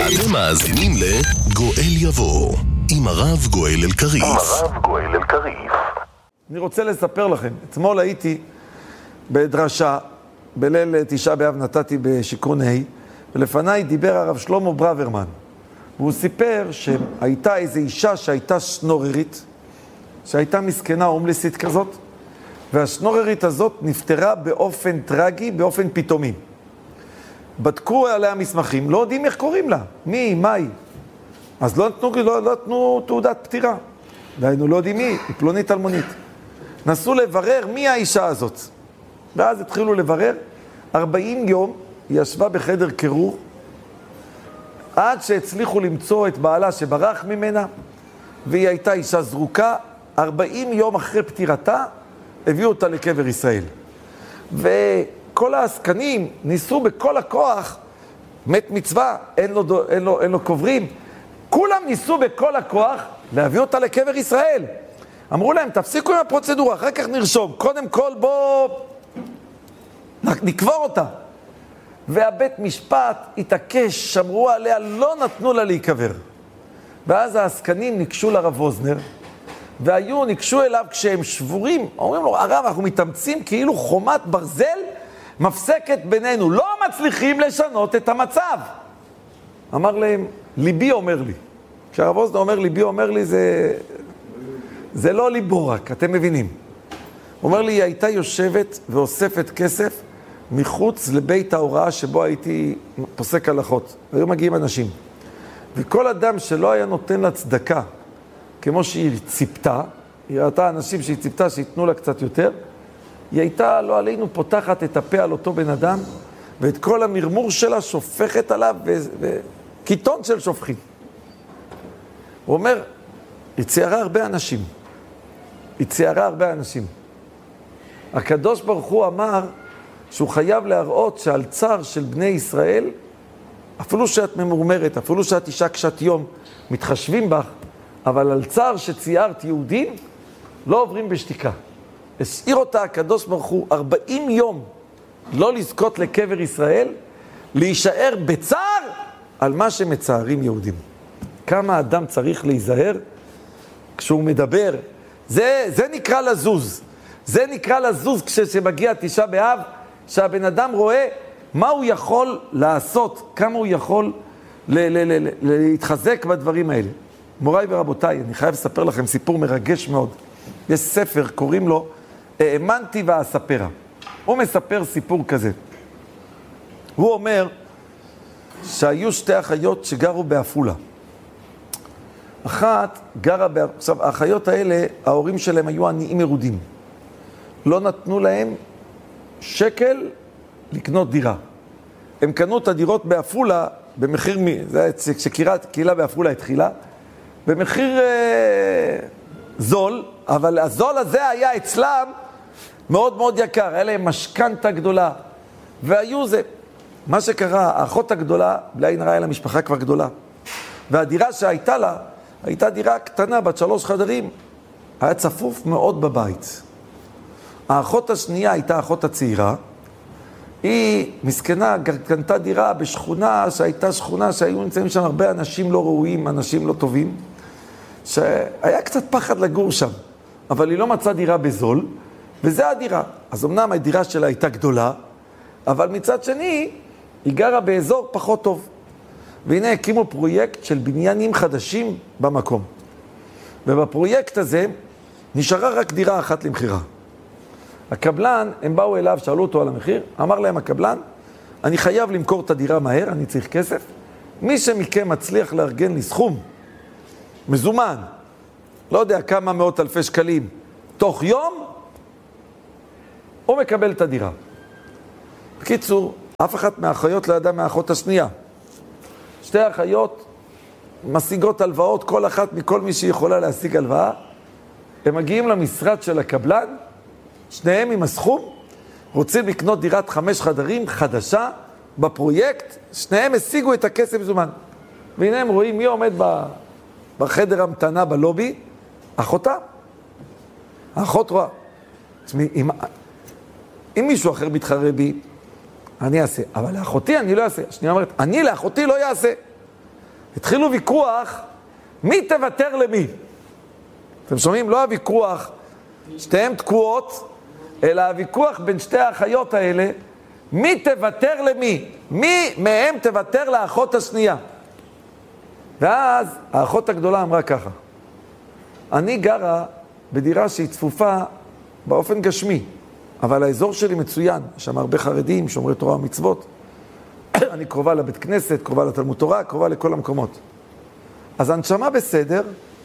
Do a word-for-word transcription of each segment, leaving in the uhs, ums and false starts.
אתם מאזינים לגואל יבוא עם הרב גואל אלקריף. עם הרב גואל אלקריף. אני רוצה לספר לכם, אתמול הייתי בדרשה, בליל תשעה באב נתתי בשיכון ה', ולפניי דיבר הרב שלמה ברוורמן, והוא סיפר שהייתה איזו אישה שהייתה שנוררית, שהייתה מסכנה הומלסית כזאת, והשנוררית הזאת נפטרה באופן טרגי, באופן פתאומי. בדקו עליה מסמכים, לא יודעים איך קוראים לה, מי, מהי. אז לא נתנו, לא, לא נתנו תעודת פטירה. דיינו, לא יודעים מי, היא פלונית אלמונית. נסו לברר מי האישה הזאת. ואז התחילו לברר, ארבעים יום היא ישבה בחדר קירור, עד שהצליחו למצוא את בעלה שברח ממנה, והיא הייתה אישה זרוקה, ארבעים יום אחרי פטירתה, הביאו אותה לקבר ישראל. וכל העסקנים ניסו בכל הכוח, מת מצווה, אין לו, אין לו, אין לו קוברים, כולם ניסו בכל הכוח להביא אותה לקבר ישראל. אמרו להם, תפסיקו עם הפרוצדורה, אחר כך נרשום, קודם כל בוא נקבור אותה. והבית משפט התעקש, שמרו עליה, לא נתנו לה להיקבר. ואז העסקנים ניגשו לרב ווזנר, והיו, ניגשו אליו כשהם שבורים, אומרים לו, הרב, אנחנו מתאמצים כאילו חומת ברזל מפסקת בינינו, לא מצליחים לשנות את המצב. אמר להם, ליבי אומר לי. כשהרב ווזנר אומר, ליבי אומר לי, זה, זה לא ליבו רק, אתם מבינים. הוא אומר לי, היא הייתה יושבת ואוספת כסף מחוץ לבית ההוראה שבו הייתי פוסק הלכות. היו מגיעים אנשים. וכל אדם שלא היה נותן לה צדקה, כמו שהיא ציפתה, היא ראתה אנשים שהיא ציפתה שיתנו לה קצת יותר, היא הייתה, לא עלינו, פותחת את הפה על אותו בן אדם, ואת כל המרמור שלה שופכת עליו, וקיטון של שופכים. הוא אומר, היא ציירה הרבה אנשים. היא ציירה הרבה אנשים. הקדוש ברוך הוא אמר שהוא חייב להראות שעל צער של בני ישראל, אפילו שאת ממורמרת, אפילו שאת אישה קשת יום, מתחשבים בך, אבל על צער שציירת יהודים, לא עוברים בשתיקה. השאיר אותה הקדוש ברוך הוא ארבעים יום לא לזכות לקבר ישראל, להישאר בצער על מה שמצערים יהודים. כמה אדם צריך להיזהר כשהוא מדבר. זה, זה נקרא לזוז. זה נקרא לזוז כשמגיע תשעה באב, שהבן אדם רואה מה הוא יכול לעשות, כמה הוא יכול ל- ל- ל- להתחזק בדברים האלה. מוריי ורבותיי, אני חייב לספר לכם סיפור מרגש מאוד. יש ספר, קוראים לו האמנתי ואספרה. הוא מספר סיפור כזה. הוא אומר שהיו שתי אחיות שגרו באפולה. אחת גרה באפולה. עכשיו, האחיות האלה, ההורים שלהם היו עניים מרודים. לא נתנו להם שקל לקנות דירה. הם קנו את הדירות באפולה במחיר מי, זה היה כשקהילה באפולה התחילה, במחיר אה, זול, אבל הזול הזה היה אצלם מאוד מאוד יקר, היה להם משכנתה גדולה, והיו זה, מה שקרה, האחות הגדולה, בלי עין רעה, היה לה משפחה כבר גדולה, והדירה שהייתה לה, הייתה דירה קטנה, בת שלוש חדרים, היה צפוף מאוד בבית. האחות השנייה הייתה האחות הצעירה, היא מסכנה, קנתה דירה בשכונה שהייתה שכונה שהיו נמצאים שם הרבה אנשים לא ראויים, אנשים לא טובים, שהיה קצת פחד לגור שם, אבל היא לא מצאה דירה בזול, וזה הדירה. אז אמנם הדירה שלה הייתה גדולה, אבל מצד שני, היא גרה באזור פחות טוב. והנה הקימו פרויקט של בניינים חדשים במקום. ובפרויקט הזה נשארה רק דירה אחת למחירה. הקבלן, הם באו אליו, שאלו אותו על המחיר, אמר להם הקבלן, אני חייב למכור את הדירה מהר, אני צריך כסף. מי שמכם מצליח לארגן לי סכום מזומן, לא יודע כמה מאות אלפי שקלים, תוך יום, הוא מקבל את הדירה. בקיצור, אף אחת מהאחיות לא ידעה מהאחות השנייה. שתי האחיות משיגות הלוואות, כל אחת מכל מי שיכולה להשיג הלוואה. הם מגיעים למשרד של הקבלן, שניהם עם הסכום, רוצים לקנות דירת חמש חדרים חדשה בפרויקט, שניהם השיגו את הכסף מזומן. והנה הם רואים מי עומד בחדר המתנה בלובי, אחותה. האחות רואה. אם, אם מישהו אחר מתחרה בי, אני אעשה. אבל לאחותי אני לא אעשה. השנייה אומרת, אני לאחותי לא אעשה. התחילו ויכוח, מי תוותר למי? אתם שומעים? לא הוויכוח, שתיהם תקועות, אלא הוויכוח בין שתי האחיות האלה, מי תוותר למי? מי מהם תוותר לאחות השנייה? ואז האחות הגדולה אמרה ככה, אני גרה בדירה שהיא צפופה באופן גשמי, אבל האזור שלי מצוין, יש שם הרבה חרדים, שומרי תורה ומצוות, אני קרובה לבית כנסת, קרובה לתלמוד תורה, קרובה לכל המקומות. אז הנשמה בסדר,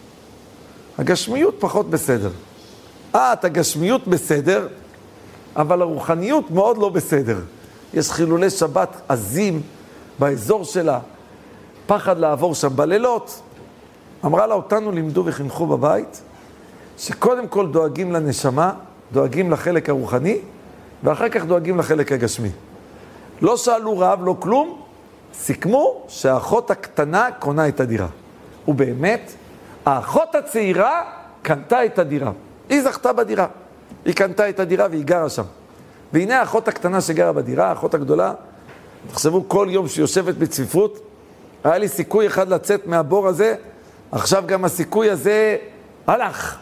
הגשמיות פחות בסדר. אה, את הגשמיות בסדר, אבל הרוחניות מאוד לא בסדר. יש חילולי שבת עזים באזור שלה, פחד לעבור שם בלילות. אמרה לה, אותנו לימדו וחינכו בבית, שקודם כל דואגים לנשמה, דואגים לחלק הרוחני, ואחר כך דואגים לחלק הגשמי. לא שאלו רב, לא כלום, סיכמו שהאחות הקטנה קונה את הדירה. ובאמת, האחות הצעירה קנתה את הדירה. היא זכתה בדירה. היא קנתה את הדירה והיא גרה שם. והנה האחות הקטנה שגרה בדירה, האחות הגדולה, תחשבו כל יום שהיא יושבת בצפיפות, היה לי סיכוי אחד לצאת מהבור הזה, עכשיו גם הסיכוי הזה הלך.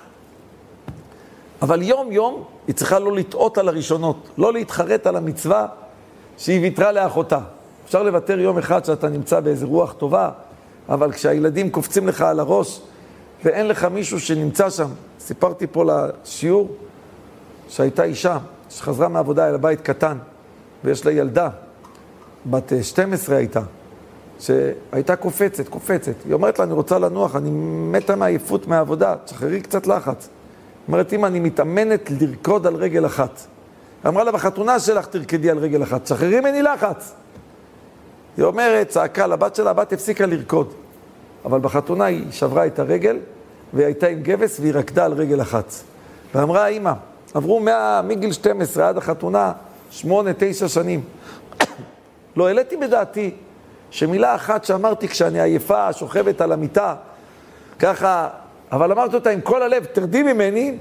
אבל יום יום היא צריכה לא לטעות על הראשונות, לא להתחרט על המצווה שהיא ויתרה לאחותה. אפשר לוותר יום אחד שאתה נמצא באיזה רוח טובה, אבל כשהילדים קופצים לך על הראש ואין לך מישהו שנמצא שם, סיפרתי פה לשיעור שהייתה אישה שחזרה מעבודה אל הבית קטן ויש לה ילדה, בת שתים עשרה הייתה, שהייתה קופצת, קופצת. היא אומרת לה, אני רוצה לנוח, אני מתה מעייפות מהעבודה, תשחררי קצת לחץ. אומרת, אמא, אני מתאמנת לרקוד על רגל אחת. אמרה לה, בחתונה שלך תרקדי על רגל אחת, תשחררי ממני לחץ. היא אומרת, צעקה לבת שלה, הבת הפסיקה לרקוד. אבל בחתונה היא שברה את הרגל, והיא הייתה עם גבס והיא רקדה על רגל אחת. ואמרה, אמא, עברו מה, מגיל שתים עשרה עד החתונה, שמונה, תשע שנים. לא העליתי בדעתי שמילה אחת שאמרתי כשאני עייפה, שוכבת על המיטה, ככה, אבל אמרתי אותה עם כל הלב, תרדי ממני,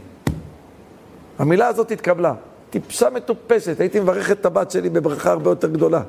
המילה הזאת התקבלה. טיפשה מטופשת, הייתי מברך את הבת שלי בברכה הרבה יותר גדולה.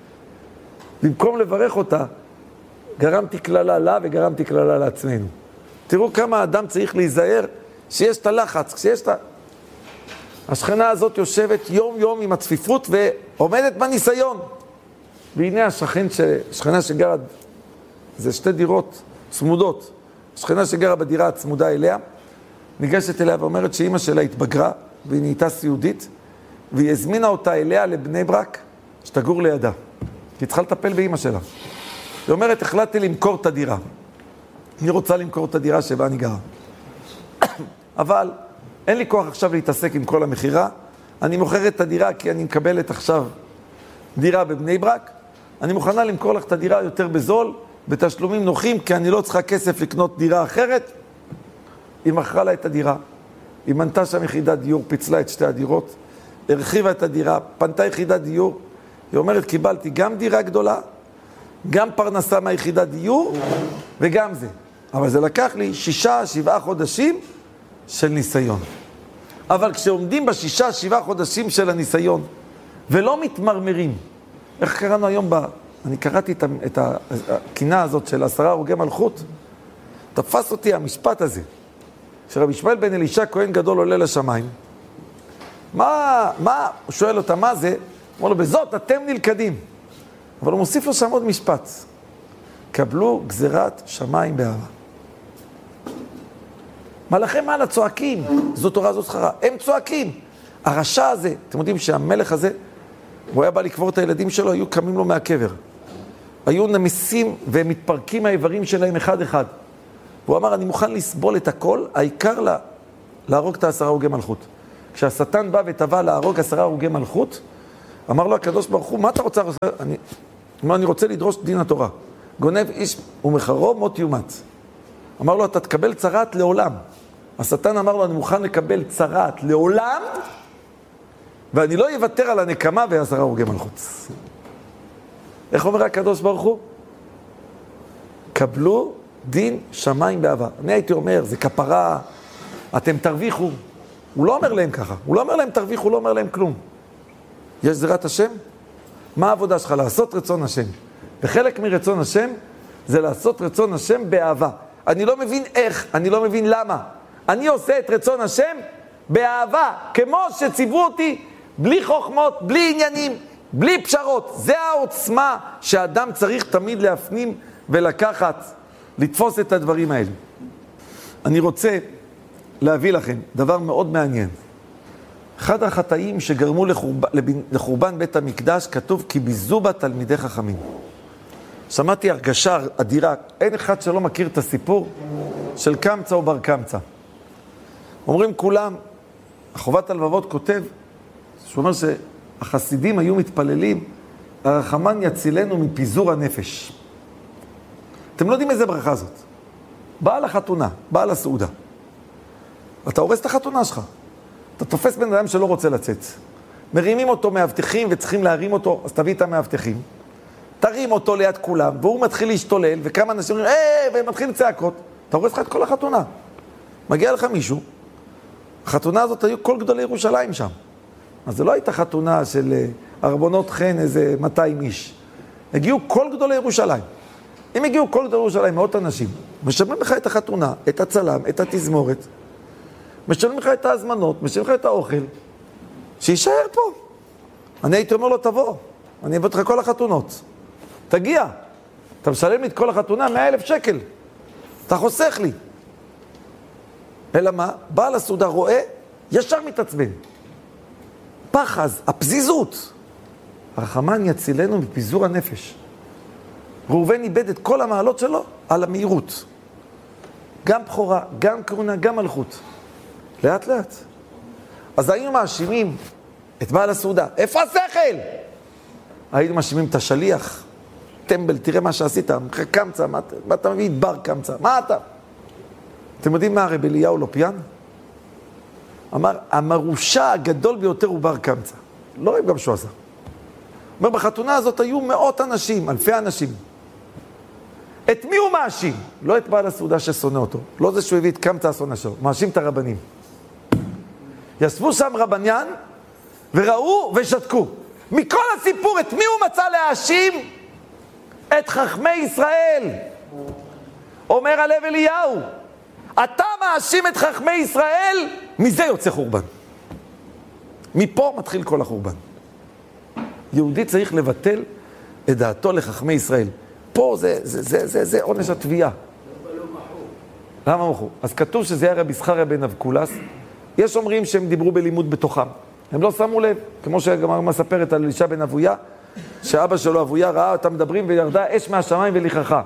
במקום לברך אותה, גרמתי כללה לה וגרמתי כללה לעצמנו. תראו כמה האדם צריך להיזהר שיש את הלחץ, כשיש את ה... השכנה הזאת יושבת יום יום עם הצפיפות ועומדת בניסיון. והנה השכן, ש... השכנה שגרה, זה שתי דירות צמודות. השכנה שגרה בדירה הצמודה אליה, ניגשת אליה ואומרת שאמא שלה התבגרה, והיא נהייתה סיעודית, והיא הזמינה אותה אליה לבני ברק, שתגור לידה. היא צריכה לטפל באמא שלה. היא אומרת, החלטתי למכור את הדירה. אני רוצה למכור את הדירה שבה אני גרה. אבל אין לי כוח עכשיו להתעסק עם כל המחירה. אני מוכרת את הדירה כי אני מקבלת עכשיו דירה בבני ברק. אני מוכנה למכור לך את הדירה יותר בזול, בתשלומים נוחים, כי אני לא צריכה כסף לקנות דירה אחרת. היא מכרה לה את הדירה. היא מנתה שם יחידת דיור, פיצלה את שתי הדירות, הרחיבה את הדירה, פנתה יחידת דיור. היא אומרת, קיבלתי גם דירה גדולה, גם פרנסה מהיחידת דיור, וגם זה. אבל זה לקח לי שישה, שבעה חודשים של ניסיון. אבל כשעומדים בשישה, שבעה חודשים של הניסיון, ולא מתמרמרים, איך קראנו היום ב... אני קראתי את הקינה הזאת של עשרה הרוגי מלכות, תפס אותי המשפט הזה, שרבי ישמעאל בן אלישע כהן גדול עולה לשמיים. מה, מה, הוא שואל אותה, מה זה? הוא אומר לו, בזאת אתם נלכדים. אבל הוא מוסיף לו שם עוד משפט. קבלו גזירת שמיים באהבה. מלאכי מעלה צועקים, זו תורה, זו שכרה. הם צועקים. הרשע הזה, אתם יודעים שהמלך הזה, הוא היה בא לקבור את הילדים שלו, היו קמים לו מהקבר. היו נמסים והם מתפרקים מהאיברים שלהם אחד אחד. והוא אמר, אני מוכן לסבול את הכל, העיקר לה, להרוג את העשרה הרוגי מלכות. כשהשטן בא וטבע להרוג עשרה הרוגי מלכות, אמר לו הקדוש ברוך הוא, מה אתה רוצה? אני, אמר, אני רוצה לדרוש דין התורה. גונב איש ומחרו מות יומת. אמר לו, אתה תקבל צרת לעולם. השטן אמר לו, אני מוכן לקבל צרת לעולם, ואני לא יוותר על הנקמה ועשרה הרוגי מלכות. איך אומר הקדוש ברוך הוא? קבלו דין שמיים באהבה. אני הייתי אומר, זה כפרה, אתם תרוויחו. הוא לא אומר להם ככה. הוא לא אומר להם תרוויחו, הוא לא אומר להם כלום. יש זירת השם? מה העבודה שלך? לעשות רצון השם. וחלק מרצון השם זה לעשות רצון השם באהבה. אני לא מבין איך, אני לא מבין למה. אני עושה את רצון השם באהבה, כמו שציוו אותי, בלי חוכמות, בלי עניינים, בלי פשרות. זה העוצמה שאדם צריך תמיד להפנים ולקחת, לתפוס את הדברים האלה. אני רוצה להביא לכם דבר מאוד מעניין. אחד החטאים שגרמו לחורבן, לחורבן בית המקדש, כתוב כי ביזו בה תלמידי חכמים. שמעתי הרגשה אדירה, אין אחד שלא מכיר את הסיפור של קמצא או בר קמצא. אומרים כולם, החובת הלבבות כותב, שהוא אומר שהחסידים היו מתפללים, הרחמן יצילנו מפיזור הנפש. אתם לא יודעים איזה ברכה זאת. באה לחתונה, באה לסעודה. אתה הורס את החתונה שלך. אתה תופס בן אדם שלא רוצה לצאת. מרימים אותו מאבטחים וצריכים להרים אותו, אז תביא את המאבטחים. תרים אותו ליד כולם, והוא מתחיל להשתולל, וכמה אנשים אומרים, אה, ומתחיל לצעקות. אתה הורס לך את כל החתונה. מגיע לך מישהו, החתונה הזאת היו כל גדולי ירושלים שם. אז זה לא הייתה חתונה של ארבונות חן, איזה מאתיים איש. הגיעו כל גדולי ירושלים. אם הגיעו כל גדולי ירושלים, מאות אנשים, משלמים לך את החתונה, את הצלם, את התזמורת, משלמים לך את ההזמנות, משלמים לך את האוכל, שישאר פה. אני הייתי אומר לו, תבוא, אני אבוא לך כל החתונות. תגיע. אתה משלם לי את כל החתונה, מאה אלף שקל. אתה חוסך לי. אלא מה? בעל הסעודה רואה, ישר מתעצבן. פחז, הפזיזות. הרחמן יצילנו מפיזור הנפש. ראובן איבד את כל המעלות שלו על המהירות. גם בחורה, גם כהונה, גם מלכות. לאט לאט. אז היינו מאשימים את בעל הסעודה. איפה השכל? היינו מאשימים את השליח. טמבל, תראה מה שעשית. קמצא, מה, מה אתה מביא? בר קמצא. מה אתה? אתם יודעים מה הרב אליהו לופיאן? אמר, המרושע הגדול ביותר הוא בר קמצא. לא רואים גם שהוא עשה. אומר, בחתונה הזאת היו מאות אנשים, אלפי אנשים. את מי הוא מאשים? לא את בעל הסעודה ששונא אותו. לא זה שהוא הביא את קמצא השונא שלו. מאשים את הרבנים. ישבו שם רבניין וראו ושתקו. מכל הסיפור, את מי הוא מצא להאשים? את חכמי ישראל. אומר הלב אליהו, אתה מאשים את חכמי ישראל, מזה יוצא חורבן. מפה מתחיל כל החורבן. יהודי צריך לבטל את דעתו לחכמי ישראל. פה זה, זה, זה, זה, זה עונש התביעה. למה מחו? אז כתוב שזה היה רבי זכריה בן אבקולס. יש אומרים שהם דיברו בלימוד בתוכם. הם לא שמו לב, כמו שגמרא מספרת על אלישע בן אבויה, שאבא שלו אבויה ראה אותם מדברים וירדה אש מהשמיים וליחכה.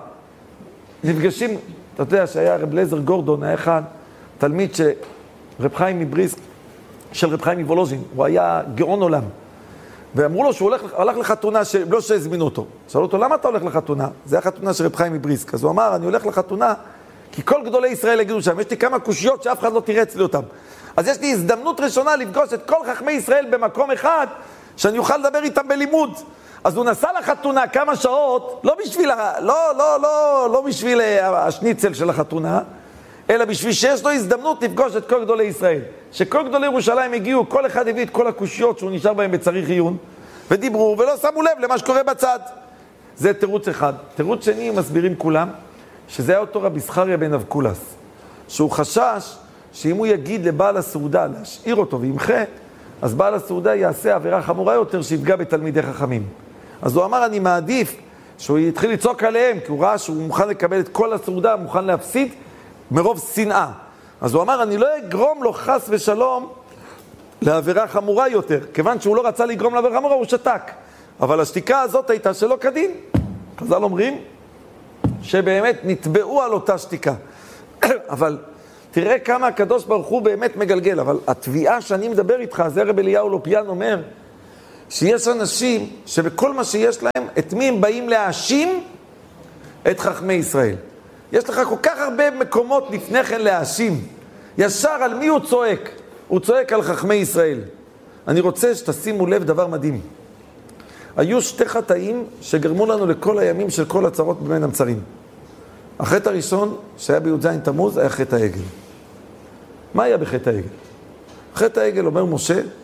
נפגשים, אתה יודע שהיה רב אליעזר גורדון, היה אחד תלמיד שרב חיים מבריסק, של רב חיים מוולוז'ין, הוא היה גאון עולם. ואמרו לו שהוא הולך, הלך לחתונה, לא שהזמינו אותו. שאלו אותו, למה אתה הולך לחתונה? זה היה חתונה של רב חיים מבריסק. אז הוא אמר, אני הולך לחתונה, כי כל גדולי ישראל יגידו שם, יש לי כמה קושיות שאף אחד לא תראה אצלי אותם. אז יש לי הזדמנות ראשונה לפגוש את כל חכמי ישראל במקום אחד, שאני אוכל לדבר איתם בלימוד. אז הוא נסע לחתונה כמה שעות, לא בשביל, לא, לא, לא, לא בשביל השניצל של החתונה, אלא בשביל שיש לו הזדמנות לפגוש את כל גדולי ישראל. שכל גדולי ירושלים הגיעו, כל אחד הביא את כל הקושיות שהוא נשאר בהם בצריך עיון, ודיברו ולא שמו לב למה שקורה בצד. זה תירוץ אחד. תירוץ שני, מסבירים כולם, שזה היה אותו רבי זכריה בן אבקולס, שהוא חשש שאם הוא יגיד לבעל הסעודה להשאיר אותו וימחה, אז בעל הסעודה יעשה עבירה חמורה יותר שיפגע בתלמידי חכמים. אז הוא אמר, אני מעדיף שהוא יתחיל לצעוק עליהם, כי הוא ראה שהוא מוכן לקבל את כל הסעודה, מוכן להפסיד מרוב שנאה. אז הוא אמר, אני לא אגרום לו חס ושלום לעבירה חמורה יותר, כיוון שהוא לא רצה לגרום לעבירה חמורה, הוא שתק. אבל השתיקה הזאת הייתה שלא כדין. חז"ל אומרים שבאמת נתבעו על אותה שתיקה. אבל תראה כמה הקדוש ברוך הוא באמת מגלגל. אבל התביעה שאני מדבר איתך, זה רב אליהו לופיאן אומר, שיש אנשים שבכל מה שיש להם, את מי הם באים להאשים? את חכמי ישראל. יש לך כל כך הרבה מקומות לפני כן להאשים. ישר על מי הוא צועק? הוא צועק על חכמי ישראל. אני רוצה שתשימו לב דבר מדהים. היו שתי חטאים שגרמו לנו לכל הימים של כל הצרות בין המצרים. החטא הראשון שהיה בי"ז תמוז היה חטא העגל. מה היה בחטא העגל? חטא העגל אומר משה,